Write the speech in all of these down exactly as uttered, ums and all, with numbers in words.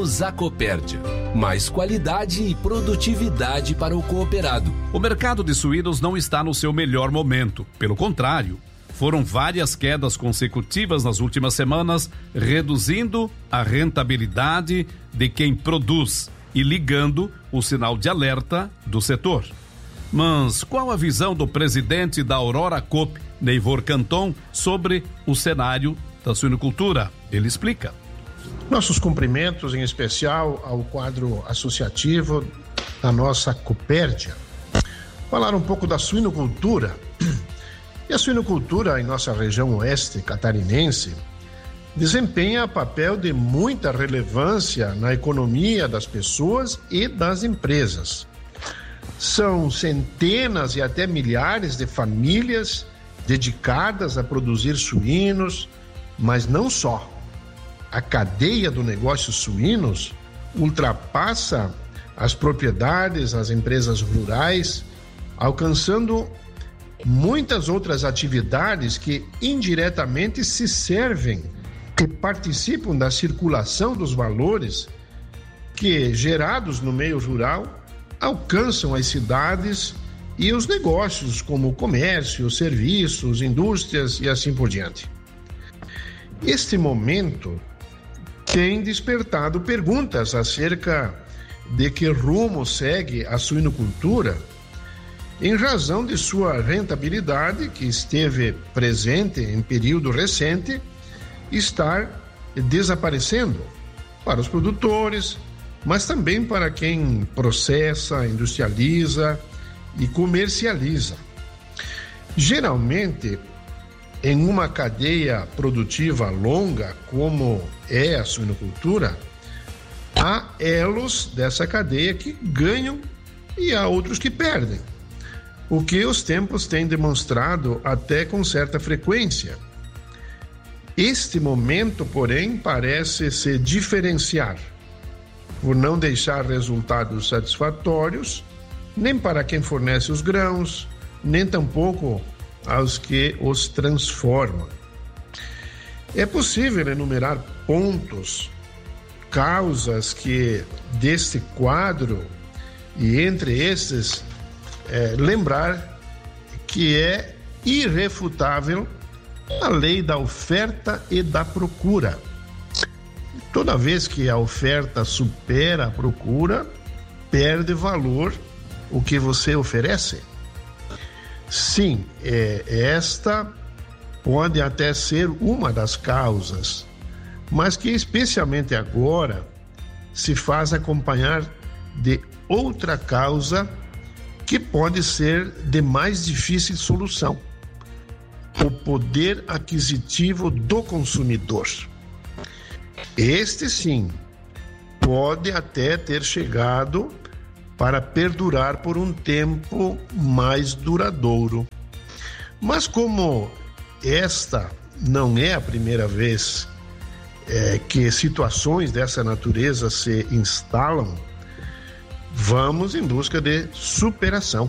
Suínos Acopérdia. Mais qualidade e produtividade para o cooperado. O mercado de suínos não está no seu melhor momento. Pelo contrário, foram várias quedas consecutivas nas últimas semanas, reduzindo a rentabilidade de quem produz e ligando o sinal de alerta do setor. Mas qual a visão do presidente da Aurora Coop, Neivor Canton, sobre o cenário da suinocultura? Ele explica. Nossos cumprimentos, em especial, ao quadro associativo da nossa Copérdia. Falar um pouco da suinocultura. E a suinocultura em nossa região oeste catarinense desempenha papel de muita relevância na economia das pessoas e das empresas. São centenas e até milhares de famílias dedicadas a produzir suínos, mas não só. A cadeia do negócio suínos ultrapassa as propriedades, as empresas rurais, alcançando muitas outras atividades que indiretamente se servem e participam da circulação dos valores que, gerados no meio rural, alcançam as cidades e os negócios, como o comércio, serviços, indústrias e assim por diante. Este momento tem despertado perguntas acerca de que rumo segue a suinocultura, em razão de sua rentabilidade, que esteve presente em período recente, estar desaparecendo para os produtores, mas também para quem processa, industrializa e comercializa. Geralmente, em uma cadeia produtiva longa, como é a suinocultura, há elos dessa cadeia que ganham e há outros que perdem, o que os tempos têm demonstrado até com certa frequência. Este momento, porém, parece se diferenciar por não deixar resultados satisfatórios, nem para quem fornece os grãos, nem tampouco aos que os transformam. É possível enumerar pontos, causas que deste quadro, e entre esses, é, lembrar que é irrefutável a lei da oferta e da procura. Toda vez que a oferta supera a procura, perde valor o que você oferece. Sim, é, esta pode até ser uma das causas, mas que especialmente agora se faz acompanhar de outra causa que pode ser de mais difícil solução: o poder aquisitivo do consumidor. Este sim pode até ter chegado para perdurar por um tempo mais duradouro. Mas como esta não é a primeira vez é, que situações dessa natureza se instalam, vamos em busca de superação,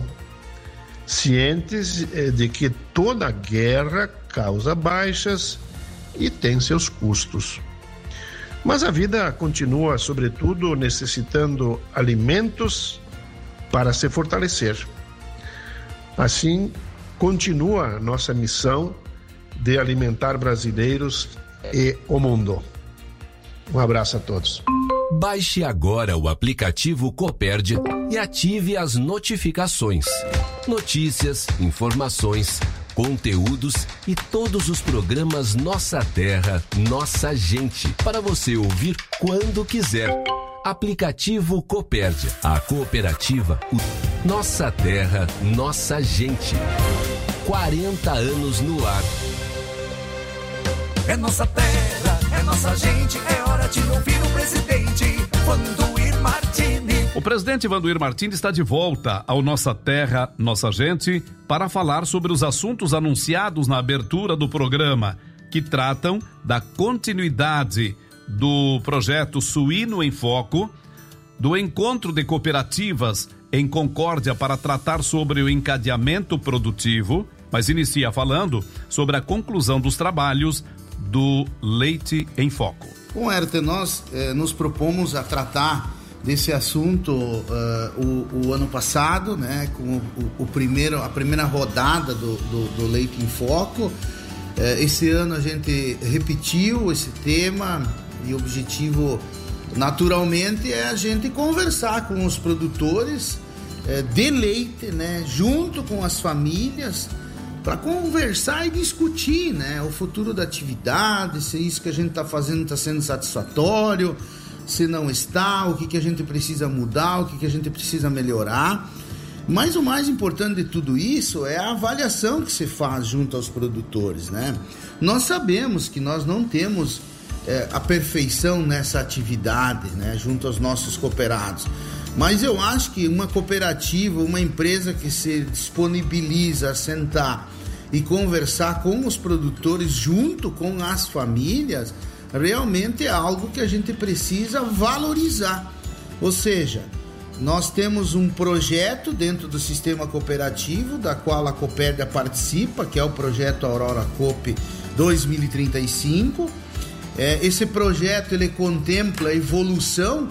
cientes é, de que toda guerra causa baixas e tem seus custos. Mas a vida continua, sobretudo, necessitando alimentos para se fortalecer. Assim, continua nossa missão de alimentar brasileiros e o mundo. Um abraço a todos. Baixe agora o aplicativo Copérdia e ative as notificações. Notícias, informações, conteúdos e todos os programas Nossa Terra, Nossa Gente, para você ouvir quando quiser. Aplicativo Copérdia, a cooperativa Nossa Terra, Nossa Gente. quarenta anos no ar. É nossa terra, é nossa gente, é hora de ouvir o presidente Vanduir Martini. O presidente Vanduir Martini está de volta ao Nossa Terra, Nossa Gente, para falar sobre os assuntos anunciados na abertura do programa, que tratam da continuidade do projeto Suíno em Foco, do encontro de cooperativas em Concórdia para tratar sobre o encadeamento produtivo, mas inicia falando sobre a conclusão dos trabalhos do Leite em Foco. Bom, Herter, nós eh, nos propomos a tratar desse assunto uh, o, o ano passado, né, com o, o primeiro, a primeira rodada do, do, do Leite em Foco. Uh, esse ano a gente repetiu esse tema e o objetivo, naturalmente, é a gente conversar com os produtores uh, de leite, né, junto com as famílias, para conversar e discutir, né, o futuro da atividade, se isso que a gente está fazendo está sendo satisfatório, se não está, o que, que a gente precisa mudar, o que, que a gente precisa melhorar. Mas o mais importante de tudo isso é a avaliação que se faz junto aos produtores, né? Nós sabemos que nós não temos é, a perfeição nessa atividade, né, junto aos nossos cooperados. Mas eu acho que uma cooperativa, uma empresa que se disponibiliza a sentar e conversar com os produtores junto com as famílias, realmente é algo que a gente precisa valorizar. Ou seja, nós temos um projeto dentro do sistema cooperativo, da qual a Copérdia participa, que é o projeto Aurora Coop dois mil e trinta e cinco. É, esse projeto ele contempla a evolução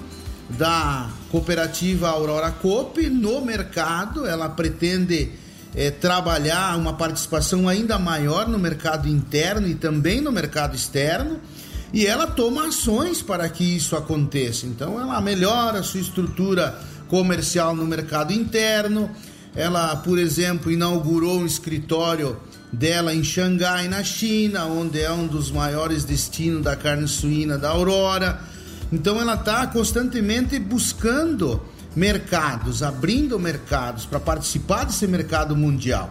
da cooperativa Aurora Coop no mercado. Ela pretende é, trabalhar uma participação ainda maior no mercado interno e também no mercado externo. E ela toma ações para que isso aconteça. Então ela melhora a sua estrutura comercial no mercado interno. Ela, por exemplo, inaugurou um escritório dela em Xangai, na China, onde é um dos maiores destinos da carne suína da Aurora. Então ela está constantemente buscando mercados, abrindo mercados para participar desse mercado mundial.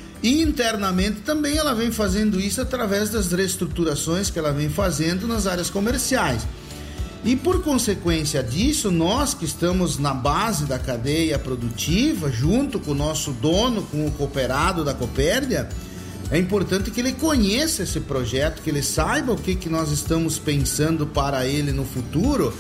E internamente também ela vem fazendo isso através das reestruturações que ela vem fazendo nas áreas comerciais. E por consequência disso, nós que estamos na base da cadeia produtiva, junto com o nosso dono, com o cooperado da Copérdia, é importante que ele conheça esse projeto, que ele saiba o que, que nós estamos pensando para ele no futuro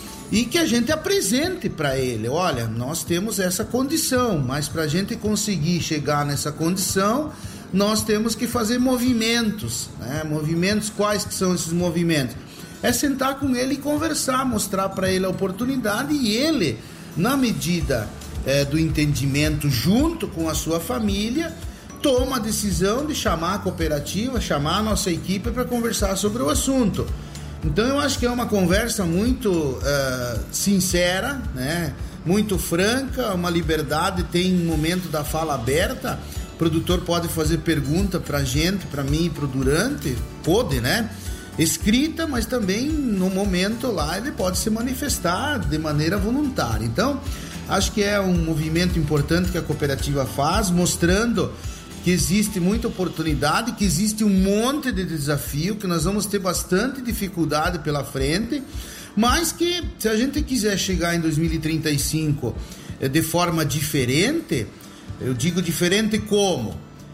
e que a gente apresente para ele. Olha, nós temos essa condição, mas para a gente conseguir chegar nessa condição, nós temos que fazer movimentos, né? Movimentos, quais que são esses movimentos? É sentar com ele e conversar, mostrar para ele a oportunidade e ele, na medida é, do entendimento, junto com a sua família, toma a decisão de chamar a cooperativa, chamar a nossa equipe para conversar sobre o assunto. Então eu acho que é uma conversa muito uh, sincera, né? Muito franca, uma liberdade, tem um momento da fala aberta, o produtor pode fazer pergunta para a gente, para mim e para o Durante, pode, né? Escrita, mas também no momento lá ele pode se manifestar de maneira voluntária. Então acho que é um movimento importante que a cooperativa faz, mostrando que existe muita oportunidade, que existe um monte de desafio, que nós vamos ter bastante dificuldade pela frente, mas que se a gente quiser chegar em dois mil e trinta e cinco de forma diferente, eu digo diferente como?